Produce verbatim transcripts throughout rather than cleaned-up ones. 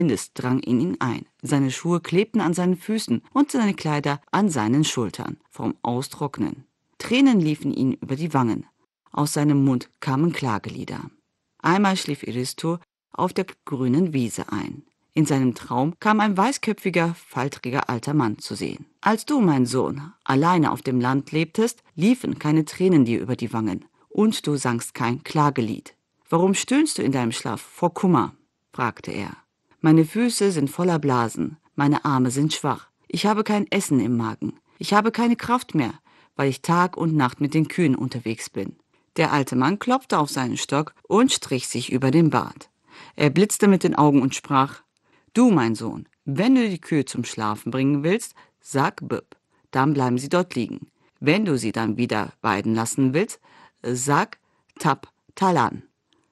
Es drang in ihn ein. Seine Schuhe klebten an seinen Füßen und seine Kleider an seinen Schultern vom Austrocknen. Tränen liefen ihm über die Wangen. Aus seinem Mund kamen Klagelieder. Einmal schlief Eristo auf der grünen Wiese ein. In seinem Traum kam ein weißköpfiger, faltriger alter Mann zu sehen. Als du, mein Sohn, alleine auf dem Land lebtest, liefen keine Tränen dir über die Wangen und du sangst kein Klagelied. Warum stöhnst du in deinem Schlaf vor Kummer? Fragte er. Meine Füße sind voller Blasen, meine Arme sind schwach. Ich habe kein Essen im Magen. Ich habe keine Kraft mehr, weil ich Tag und Nacht mit den Kühen unterwegs bin. Der alte Mann klopfte auf seinen Stock und strich sich über den Bart. Er blitzte mit den Augen und sprach: Du, mein Sohn, wenn du die Kühe zum Schlafen bringen willst, sag Bip, dann bleiben sie dort liegen. Wenn du sie dann wieder weiden lassen willst, sag Tap Talan.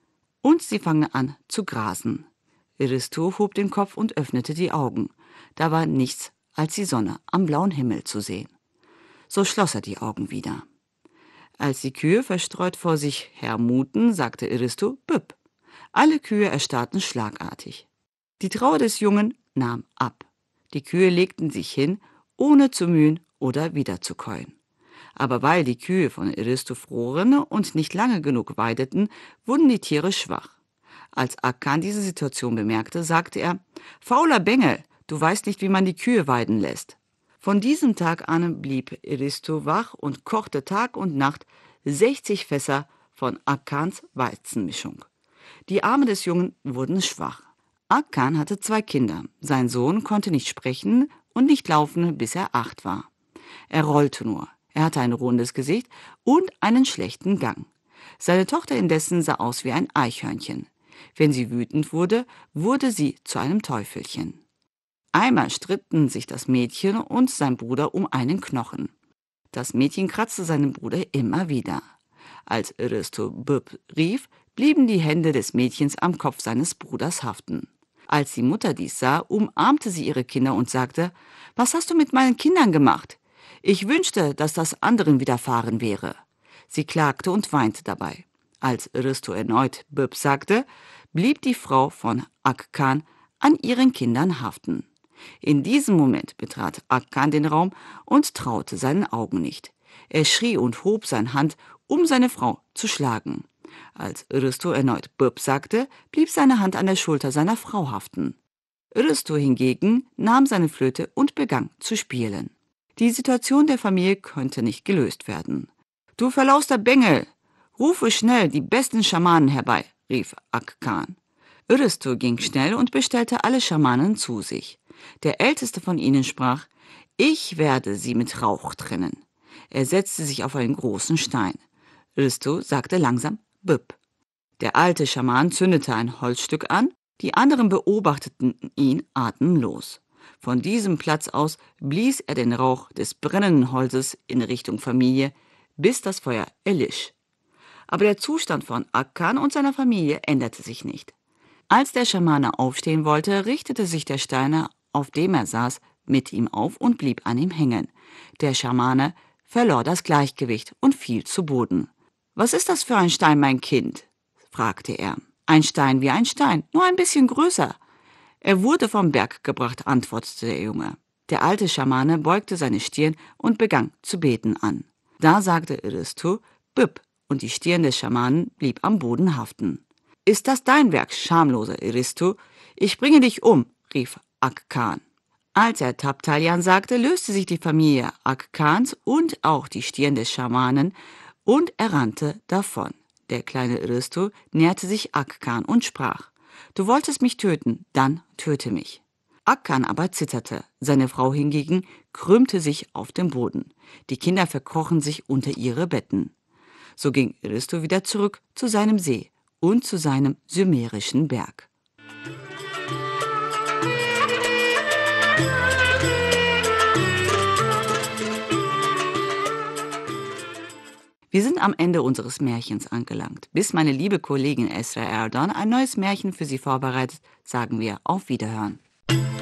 Und sie fangen an zu grasen. Eristo hob den Kopf und öffnete die Augen. Da war nichts als die Sonne am blauen Himmel zu sehen. So schloss er die Augen wieder. Als die Kühe verstreut vor sich hermuten, sagte Eristo Bip. Alle Kühe erstarrten schlagartig. Die Trauer des Jungen nahm ab. Die Kühe legten sich hin, ohne zu mühen oder wieder zu käuen. Aber weil die Kühe von Eristo froren und nicht lange genug weideten, wurden die Tiere schwach. Als Akan diese Situation bemerkte, sagte er: Fauler Bengel, du weißt nicht, wie man die Kühe weiden lässt. Von diesem Tag an blieb Eristo wach und kochte Tag und Nacht sechzig Fässer von Akans Weizenmischung. Die Arme des Jungen wurden schwach. Akan hatte zwei Kinder. Sein Sohn konnte nicht sprechen und nicht laufen, bis er acht war. Er rollte nur. Er hatte ein rundes Gesicht und einen schlechten Gang. Seine Tochter indessen sah aus wie ein Eichhörnchen. Wenn sie wütend wurde, wurde sie zu einem Teufelchen. Einmal stritten sich das Mädchen und sein Bruder um einen Knochen. Das Mädchen kratzte seinen Bruder immer wieder. Als Eristo Bip rief, blieben die Hände des Mädchens am Kopf seines Bruders haften. Als die Mutter dies sah, umarmte sie ihre Kinder und sagte: Was hast du mit meinen Kindern gemacht? Ich wünschte, dass das anderen widerfahren wäre. Sie klagte und weinte dabei. Als Eristo erneut Bip sagte, blieb die Frau von Akan an ihren Kindern haften. In diesem Moment betrat Akan den Raum und traute seinen Augen nicht. Er schrie und hob seine Hand, um seine Frau zu schlagen. Als Eristo erneut Bip sagte, blieb seine Hand an der Schulter seiner Frau haften. Eristo hingegen nahm seine Flöte und begann zu spielen. Die Situation der Familie konnte nicht gelöst werden. »Du verlauster Bengel, rufe schnell die besten Schamanen herbei«, rief Akan. Eristo ging schnell und bestellte alle Schamanen zu sich. Der älteste von ihnen sprach: »Ich werde sie mit Rauch trennen.« Er setzte sich auf einen großen Stein. Eristo sagte langsam Bip. Der alte Schaman zündete ein Holzstück an, die anderen beobachteten ihn atemlos. Von diesem Platz aus blies er den Rauch des brennenden Holzes in Richtung Familie, bis das Feuer erlisch. Aber der Zustand von Akan und seiner Familie änderte sich nicht. Als der Schamane aufstehen wollte, richtete sich der Stein, auf dem er saß, mit ihm auf und blieb an ihm hängen. Der Schamane verlor das Gleichgewicht und fiel zu Boden. »Was ist das für ein Stein, mein Kind?« fragte er. »Ein Stein wie ein Stein, nur ein bisschen größer.« »Er wurde vom Berg gebracht«, antwortete der Junge. Der alte Schamane beugte seine Stirn und begann zu beten an. Da sagte Eristo Bip, und die Stirn des Schamanen blieb am Boden haften. »Ist das dein Werk, schamloser Eristo? Ich bringe dich um«, rief Akan. Als er Taptalian sagte, löste sich die Familie Akans und auch die Stirn des Schamanen und er rannte davon. Der kleine Eristo näherte sich Akan und sprach: »Du wolltest mich töten, dann töte mich.« Akan aber zitterte, seine Frau hingegen krümmte sich auf dem Boden. Die Kinder verkrochen sich unter ihre Betten. So ging Eristo wieder zurück zu seinem See und zu seinem sumerischen Berg. Wir sind am Ende unseres Märchens angelangt. Bis meine liebe Kollegin Esra Erdogan ein neues Märchen für Sie vorbereitet, sagen wir auf Wiederhören.